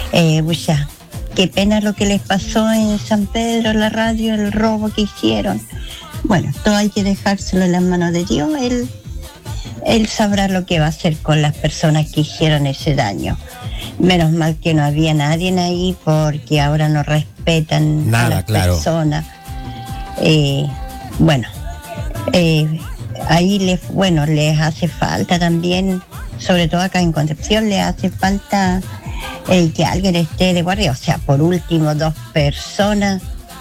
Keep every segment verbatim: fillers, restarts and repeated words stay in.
Eh, pucha, qué pena lo que les pasó en San Pedro, la radio, el robo que hicieron. Bueno, todo hay que dejárselo en las manos de Dios. Él, él sabrá lo que va a hacer con las personas que hicieron ese daño. Menos mal que no había nadie ahí, porque ahora no respetan Nada, a las claro. personas. Eh, bueno, eh, ahí les, bueno, les hace falta también, sobre todo acá en Concepción, les hace falta eh, que alguien esté de guardia, o sea, por último dos personas,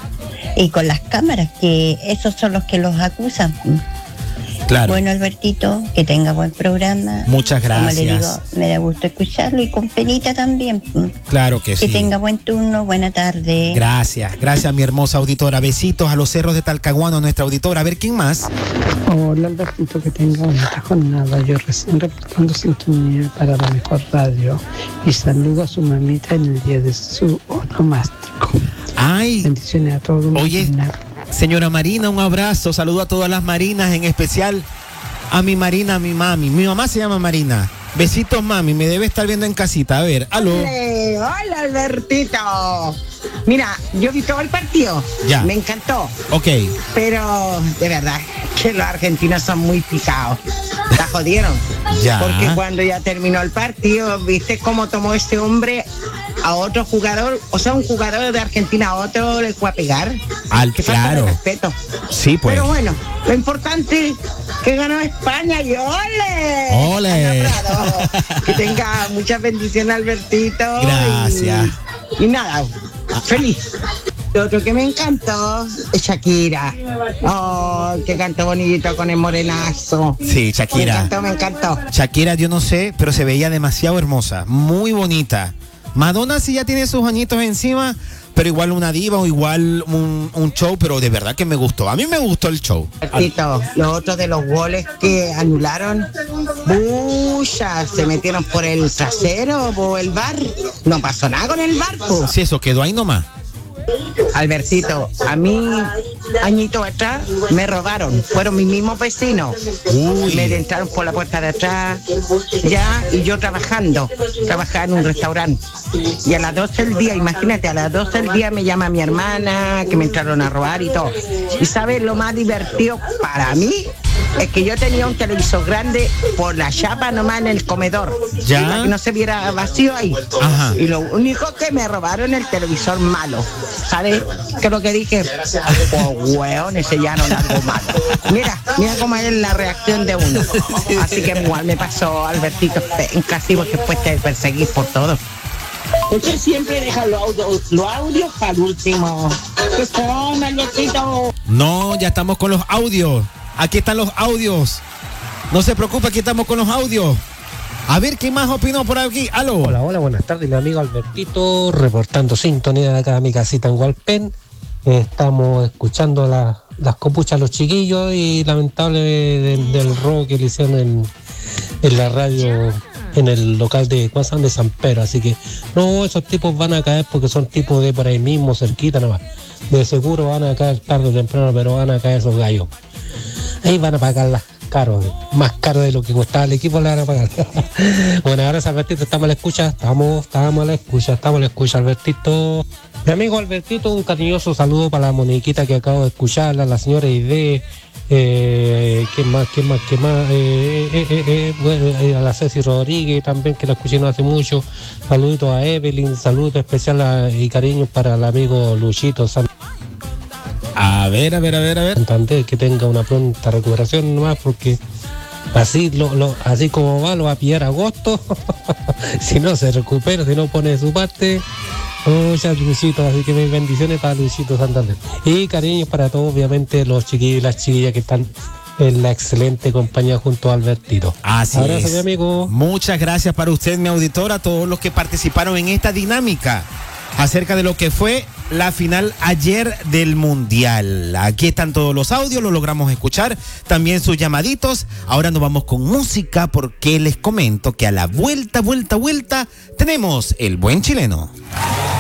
y con las cámaras, que esos son los que los acusan. Claro. Bueno, Albertito, que tenga buen programa. Muchas Como le digo, gracias. me da gusto escucharlo, y con penita también. Claro que Que sí. tenga buen turno, buena tarde. Gracias, gracias mi hermosa auditora. Besitos a los cerros de Talcahuano, nuestra auditora. A ver, ¿quién más? Hola Albertito, que tenga bonita jornada. Yo recién reportando sintonía para la mejor radio. Y saludo a su mamita en el día de su onomástico. Ay, bendiciones a todos. Oye, señora Marina, un abrazo. Saludo a todas las Marinas, en especial a mi Marina, a mi mami. Mi mamá se llama Marina. Besitos, mami. Me debe estar viendo en casita. A ver, aló. Ole, hola, Albertito. Mira, yo vi todo el partido. Ya. Me encantó. Ok. Pero, de verdad, que los argentinos son muy picados. La jodieron. Ya. Porque cuando ya terminó el partido, ¿viste cómo tomó este hombre a otro jugador? O sea, un jugador de Argentina a otro le fue a pegar. Al, Qué falta claro. de respeto. Sí, pues. Pero bueno, lo importante es que ganó España y ¡ole! ¡Ole! Que tenga muchas bendiciones, Albertito. Gracias. Y, y nada, feliz. Lo otro que me encantó es Shakira. Oh, que cantó bonito con el morenazo. Sí, Shakira. Me encantó, me encantó. Shakira, yo no sé, pero se veía demasiado hermosa, muy bonita. Madonna sí ya tiene sus añitos encima, pero igual una diva o igual un, un show, pero de verdad que me gustó. A mí me gustó el show. Tito, lo otro de los goles que anularon, bucha, se metieron por el trasero o el bar. No pasó nada con el barco. Sí, eso quedó ahí nomás. Albertito, a mí, añitos atrás, me robaron. Fueron mis mismos vecinos. Uy. Me entraron por la puerta de atrás, ya, y yo trabajando. Trabajaba en un restaurante. Y a las doce del día, imagínate, a las doce del día me llama mi hermana, que me entraron a robar y todo. Y ¿sabes lo más divertido para mí? Es que yo tenía un televisor grande por la chapa nomás en el comedor. Ya. Para que no se viera vacío ahí. Ajá. Y lo único que me robaron el televisor malo. ¿Sabes qué es lo que dije? Pues hueones, sellaron algo malo. Mira, mira cómo es la reacción de uno. Así que igual me pasó, Albertito, en casi porque después te perseguís por todo. Usted siempre deja los audios, los audios para el último. ¿Qué son, Albertito? No, ya estamos con los audios. Aquí están los audios. No se preocupe, aquí estamos con los audios. A ver, ¿qué más opinó por aquí? Aló. Hola, hola, buenas tardes, mi amigo Albertito, reportando sintonía de acá a mi casita en Hualpén. Estamos escuchando la, las copuchas a los chiquillos y lamentable de, del robo que le hicieron en, en la radio, en el local de Cuazán de San Pedro. Así que, no, esos tipos van a caer porque son tipos de por ahí mismo, cerquita nomás. De seguro van a caer tarde o temprano, pero van a caer esos gallos. Ahí van a pagarlas caro, más caro de lo que costaba el equipo, le van a pagar. Bueno, ahora Albertito, estamos a la escucha, estamos, estamos a la escucha, estamos a la escucha, Albertito. Mi amigo Albertito, un cariñoso saludo para la Moniquita que acabo de escucharla, la señora Ide, eh, ¿qué más, qué más, qué más? Eh, eh, eh, eh, bueno, eh, a la Ceci Rodríguez también, que la escuché no hace mucho. Saluditos a Evelyn, saludos especial a, y cariños para el amigo Luchito San. A ver, a ver, a ver, a ver. Santander, que tenga una pronta recuperación nomás, porque así lo, lo, así como va, lo va a pillar agosto. Si no se recupera, si no pone de su parte. Muchas Luisito, así que mis bendiciones para Luisito Santander. Y cariños para todos, obviamente, los chiquillos y las chiquillas que están en la excelente compañía junto a Albertito. Así Abrazo, es. mi amigo. Muchas gracias para usted, mi auditora, a todos los que participaron en esta dinámica acerca de lo que fue la final ayer del Mundial. Aquí están todos los audios, lo logramos escuchar, también sus llamaditos. Ahora nos vamos con música porque les comento que a la vuelta, vuelta, vuelta tenemos el buen chileno.